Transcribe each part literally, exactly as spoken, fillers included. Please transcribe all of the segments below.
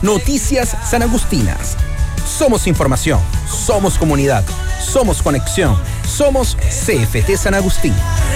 Noticias Sanagustinas. Somos información, somos comunidad, somos conexión, somos C F T San Agustín.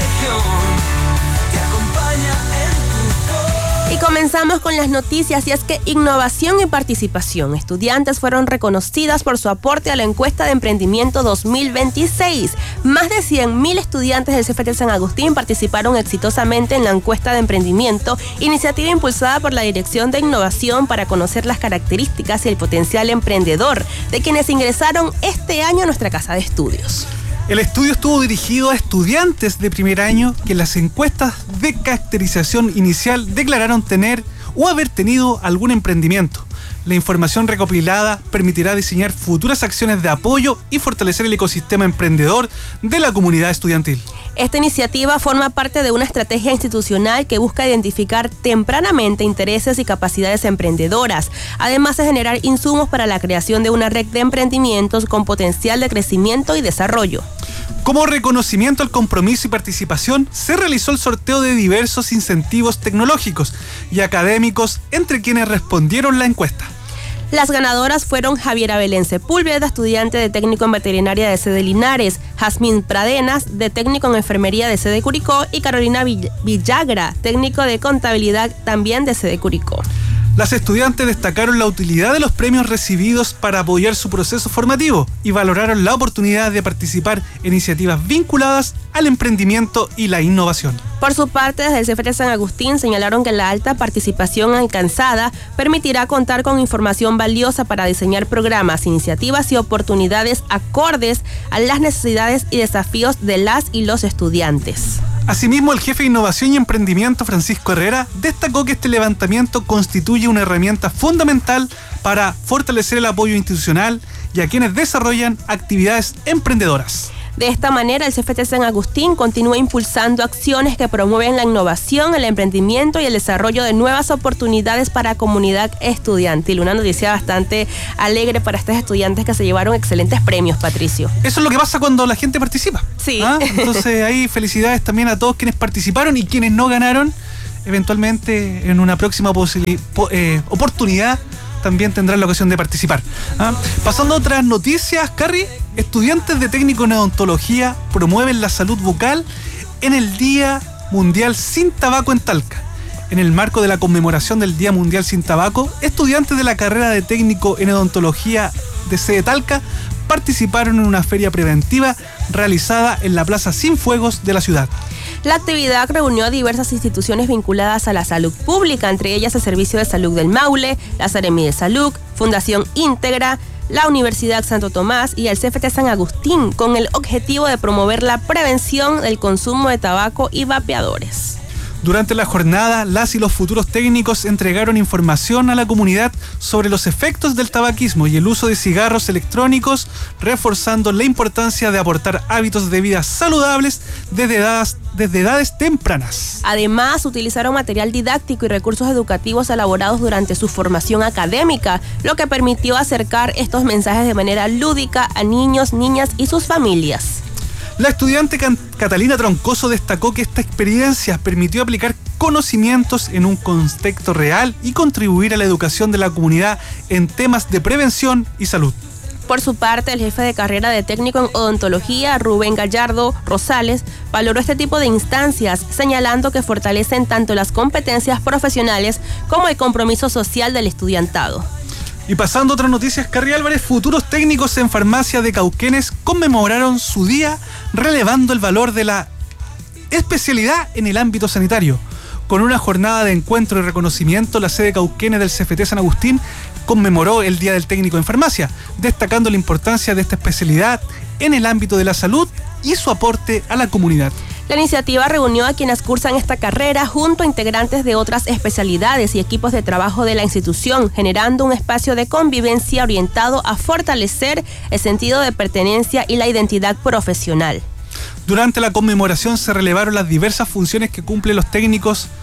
Y comenzamos con las noticias, y es que innovación y participación. Estudiantes fueron reconocidas por su aporte a la encuesta de emprendimiento dos mil veintiséis. Más de cien mil estudiantes del C F T San Agustín participaron exitosamente en la encuesta de emprendimiento, iniciativa impulsada por la Dirección de Innovación para conocer las características y el potencial emprendedor de quienes ingresaron este año a nuestra casa de estudios. El estudio estuvo dirigido a estudiantes de primer año que en las encuestas de caracterización inicial declararon tener o haber tenido algún emprendimiento. La información recopilada permitirá diseñar futuras acciones de apoyo y fortalecer el ecosistema emprendedor de la comunidad estudiantil. Esta iniciativa forma parte de una estrategia institucional que busca identificar tempranamente intereses y capacidades emprendedoras, además de generar insumos para la creación de una red de emprendimientos con potencial de crecimiento y desarrollo. Como reconocimiento al compromiso y participación, se realizó el sorteo de diversos incentivos tecnológicos y académicos entre quienes respondieron la encuesta. Las ganadoras fueron Javiera Belén Sepúlveda, estudiante de técnico en veterinaria de sede Linares, Jazmín Pradenas, de técnico en enfermería de sede Curicó, y Carolina Villagra, técnico de contabilidad también de sede Curicó. Las estudiantes destacaron la utilidad de los premios recibidos para apoyar su proceso formativo y valoraron la oportunidad de participar en iniciativas vinculadas al emprendimiento y la innovación. Por su parte, desde el C F T San Agustín señalaron que la alta participación alcanzada permitirá contar con información valiosa para diseñar programas, iniciativas y oportunidades acordes a las necesidades y desafíos de las y los estudiantes. Asimismo, el jefe de Innovación y Emprendimiento, Francisco Herrera, destacó que este levantamiento constituye una herramienta fundamental para fortalecer el apoyo institucional y a quienes desarrollan actividades emprendedoras. De esta manera, el C F T San Agustín continúa impulsando acciones que promueven la innovación, el emprendimiento y el desarrollo de nuevas oportunidades para la comunidad estudiantil. Una noticia bastante alegre para estos estudiantes que se llevaron excelentes premios, Patricio. Eso es lo que pasa cuando la gente participa. Sí. ¿Ah? Entonces, ahí felicidades también a todos quienes participaron y quienes no ganaron. Eventualmente, en una próxima posibili- po- eh, oportunidad, también tendrán la ocasión de participar. ¿Ah? Pasando a otras noticias, Carrie, estudiantes de técnico en odontología promueven la salud bucal en el Día Mundial Sin Tabaco en Talca. En el marco de la conmemoración del Día Mundial Sin Tabaco, estudiantes de la carrera de técnico en odontología de sede Talca participaron en una feria preventiva realizada en la Plaza Sin Fuegos de la ciudad. La actividad reunió a diversas instituciones vinculadas a la salud pública, entre ellas el Servicio de Salud del Maule, la Seremi de Salud, Fundación Íntegra, la Universidad Santo Tomás y el C F T San Agustín, con el objetivo de promover la prevención del consumo de tabaco y vapeadores. Durante la jornada, las y los futuros técnicos entregaron información a la comunidad sobre los efectos del tabaquismo y el uso de cigarros electrónicos, reforzando la importancia de aportar hábitos de vida saludables desde edades, desde edades tempranas. Además, utilizaron material didáctico y recursos educativos elaborados durante su formación académica, lo que permitió acercar estos mensajes de manera lúdica a niños, niñas y sus familias. La estudiante Catalina Troncoso destacó que esta experiencia permitió aplicar conocimientos en un contexto real y contribuir a la educación de la comunidad en temas de prevención y salud. Por su parte, el jefe de carrera de técnico en odontología, Rubén Gallardo Rosales, valoró este tipo de instancias, señalando que fortalecen tanto las competencias profesionales como el compromiso social del estudiantado. Y pasando a otras noticias, Carrie Álvarez, futuros técnicos en farmacia de Cauquenes conmemoraron su día relevando el valor de la especialidad en el ámbito sanitario. Con una jornada de encuentro y reconocimiento, la sede Cauquenes del C F T San Agustín conmemoró el Día del Técnico en Farmacia, destacando la importancia de esta especialidad en el ámbito de la salud y su aporte a la comunidad. La iniciativa reunió a quienes cursan esta carrera junto a integrantes de otras especialidades y equipos de trabajo de la institución, generando un espacio de convivencia orientado a fortalecer el sentido de pertenencia y la identidad profesional. Durante la conmemoración se relevaron las diversas funciones que cumplen los técnicos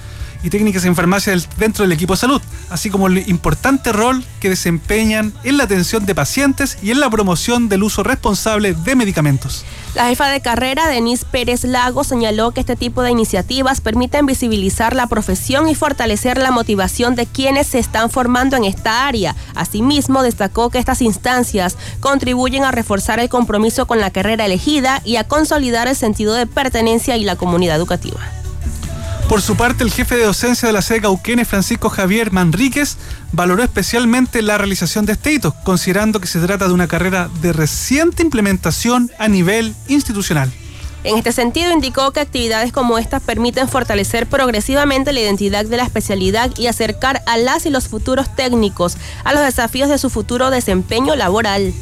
y técnicas en farmacia del, dentro del equipo de salud, así como el importante rol que desempeñan en la atención de pacientes y en la promoción del uso responsable de medicamentos. La jefa de carrera, Denise Pérez Lago, señaló que este tipo de iniciativas permiten visibilizar la profesión y fortalecer la motivación de quienes se están formando en esta área. Asimismo, destacó que estas instancias contribuyen a reforzar el compromiso con la carrera elegida y a consolidar el sentido de pertenencia y la comunidad educativa. Por su parte, el jefe de docencia de la sede Cauquenes, Francisco Javier Manríquez, valoró especialmente la realización de este hito, considerando que se trata de una carrera de reciente implementación a nivel institucional. En este sentido, indicó que actividades como estas permiten fortalecer progresivamente la identidad de la especialidad y acercar a las y los futuros técnicos a los desafíos de su futuro desempeño laboral.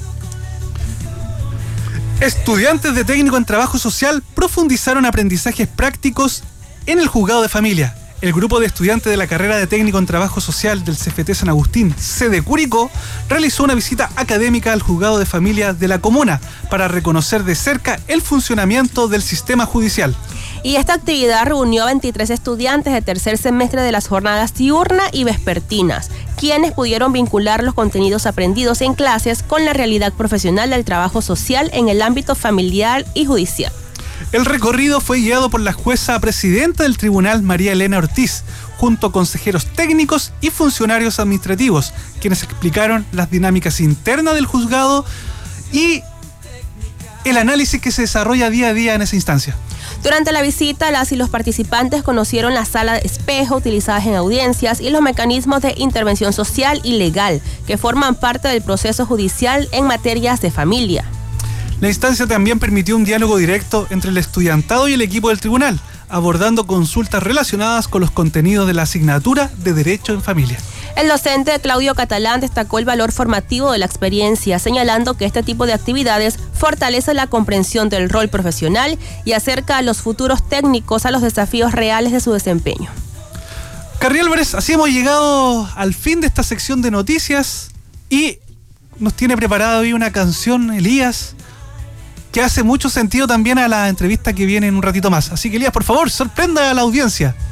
Estudiantes de técnico en trabajo social profundizaron aprendizajes prácticos en el juzgado de familia. El grupo de estudiantes de la carrera de técnico en trabajo social del C F T San Agustín, sede Curicó, realizó una visita académica al juzgado de familia de la comuna para reconocer de cerca el funcionamiento del sistema judicial. Y esta actividad reunió a veintitrés estudiantes de tercer semestre de las jornadas diurna y vespertinas, quienes pudieron vincular los contenidos aprendidos en clases con la realidad profesional del trabajo social en el ámbito familiar y judicial. El recorrido fue guiado por la jueza presidenta del tribunal, María Elena Ortiz, junto a consejeros técnicos y funcionarios administrativos, quienes explicaron las dinámicas internas del juzgado y el análisis que se desarrolla día a día en esa instancia. Durante la visita, las y los participantes conocieron la sala de espejo utilizadas en audiencias y los mecanismos de intervención social y legal que forman parte del proceso judicial en materias de familia. La instancia también permitió un diálogo directo entre el estudiantado y el equipo del tribunal, abordando consultas relacionadas con los contenidos de la asignatura de Derecho en Familia. El docente Claudio Catalán destacó el valor formativo de la experiencia, señalando que este tipo de actividades fortalece la comprensión del rol profesional y acerca a los futuros técnicos a los desafíos reales de su desempeño. Carrie Álvarez, así hemos llegado al fin de esta sección de noticias y nos tiene preparada hoy una canción, Elías, que hace mucho sentido también a la entrevista que viene en un ratito más. Así que, Elías, por favor, sorprenda a la audiencia.